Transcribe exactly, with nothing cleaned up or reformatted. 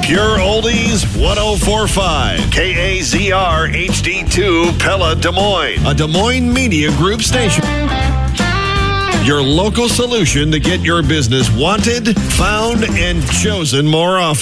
Pure Oldies one oh four point five. K A Z R H D two Pella, Des Moines. A Des Moines Media Group station. Your local solution to get your business wanted, found, and chosen more often.